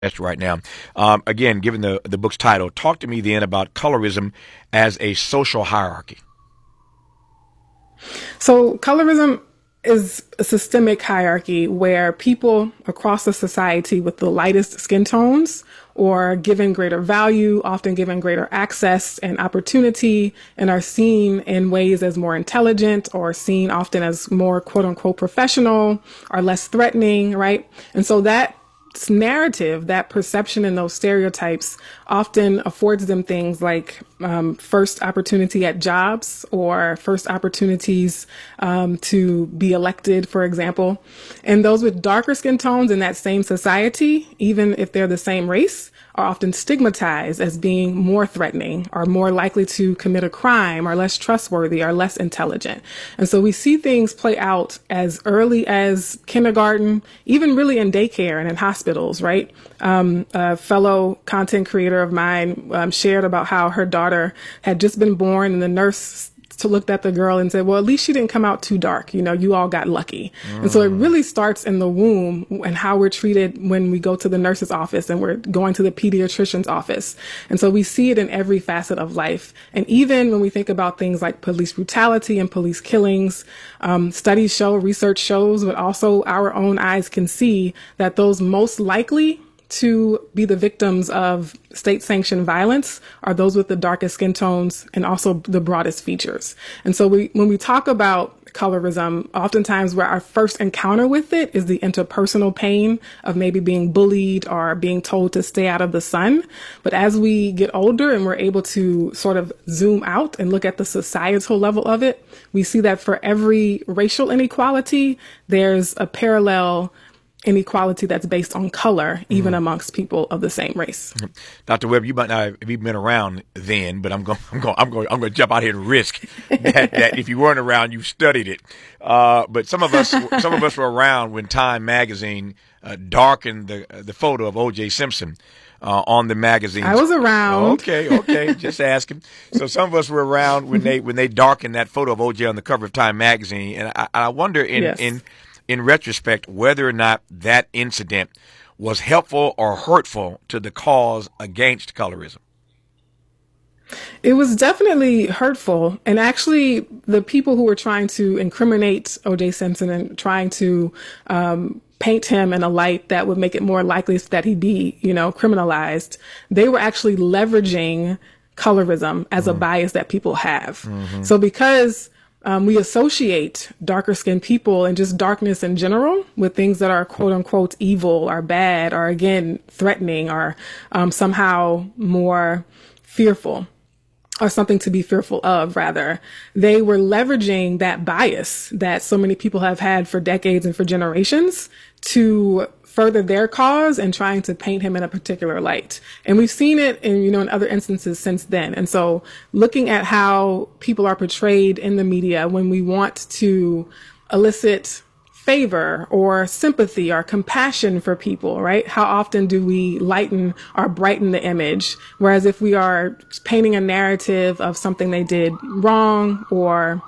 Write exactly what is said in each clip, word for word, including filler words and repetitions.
That's right now. Um, again, given the the book's title, talk to me then about colorism as a social hierarchy. So colorism is a systemic hierarchy where people across the society with the lightest skin tones or given greater value, often given greater access and opportunity, and are seen in ways as more intelligent or seen often as more quote unquote professional or less threatening, right? And so that narrative, that perception and those stereotypes often affords them things like um, first opportunity at jobs or first opportunities um, to be elected, for example. And those with darker skin tones in that same society, even if they're the same race, are often stigmatized as being more threatening or more likely to commit a crime or less trustworthy or less intelligent. And so we see things play out as early as kindergarten, even really in daycare and in hospitals, right? Um, a fellow content creator of mine um, shared about how her daughter had just been born and the nurse to looked at the girl and said, well, at least she didn't come out too dark. You know, you all got lucky. Mm. And so it really starts in the womb and how we're treated when we go to the nurse's office and we're going to the pediatrician's office. And so we see it in every facet of life. And even when we think about things like police brutality and police killings, um, studies show, research shows, but also our own eyes can see that those most likely to be the victims of state-sanctioned violence are those with the darkest skin tones and also the broadest features. And so we, when we talk about colorism, oftentimes where our first encounter with it is the interpersonal pain of maybe being bullied or being told to stay out of the sun. But as we get older and we're able to sort of zoom out and look at the societal level of it, we see that for every racial inequality, there's a parallel inequality that's based on color, even mm. amongst people of the same race. Doctor Webb, you might not have been around then, but I'm going, I'm going, I'm going, I'm going to jump out here and risk that, that if you weren't around, you studied it. Uh, but some of us, some of us were around when Time magazine uh, darkened the the photo of O J Simpson uh, on the magazine. I was around. Oh, okay, okay, just asking. So some of us were around when they when they darkened that photo of O J on the cover of Time magazine, and I, I wonder in yes. in in retrospect, whether or not that incident was helpful or hurtful to the cause against colorism. It was definitely hurtful. And actually, the people who were trying to incriminate O J Simpson and trying to um, paint him in a light that would make it more likely that he'd be, you know, criminalized, they were actually leveraging colorism as mm-hmm. a bias that people have. Mm-hmm. So because Um, we associate darker skinned people and just darkness in general with things that are quote unquote evil or bad or again, threatening or um, somehow more fearful or something to be fearful of, rather. They were leveraging that bias that so many people have had for decades and for generations to further their cause and trying to paint him in a particular light. And we've seen it in, you know, in other instances since then. And so looking at how people are portrayed in the media when we want to elicit favor or sympathy or compassion for people, right? How often do we lighten or brighten the image? Whereas if we are painting a narrative of something they did wrong or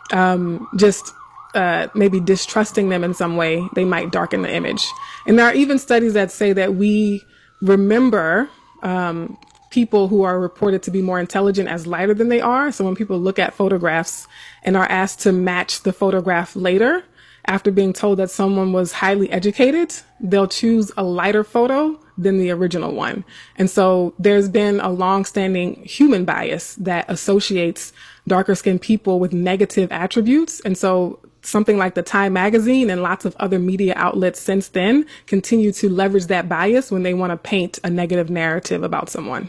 um, just Uh, maybe distrusting them in some way, they might darken the image. And there are even studies that say that we remember um, people who are reported to be more intelligent as lighter than they are. So when people look at photographs and are asked to match the photograph later, after being told that someone was highly educated, they'll choose a lighter photo than the original one. And so there's been a long-standing human bias that associates darker skinned people with negative attributes. And so something like the Time magazine and lots of other media outlets since then continue to leverage that bias when they want to paint a negative narrative about someone.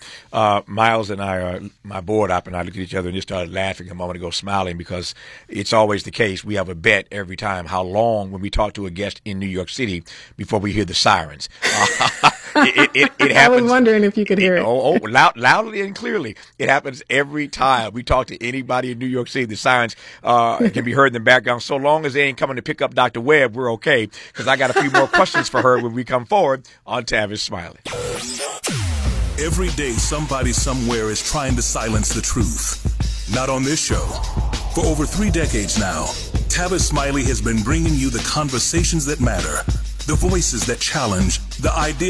Uh, Miles and I, are, my board op and I looked at each other and just started laughing a moment ago, smiling, because it's always the case. We have a bet every time how long when we talk to a guest in New York City before we hear the sirens. Uh, it, it, it happens. I was wondering if you could hear it. Oh, oh loud, loudly and clearly. It happens every time we talk to anybody in New York City. The sirens uh, can be heard in the background. So long as they ain't coming to pick up Doctor Webb, we're okay, because I got a few more questions for her when we come forward on Tavis Smiley. Every day, somebody somewhere is trying to silence the truth. Not on this show. For over three decades now, Tavis Smiley has been bringing you the conversations that matter, the voices that challenge, the ideas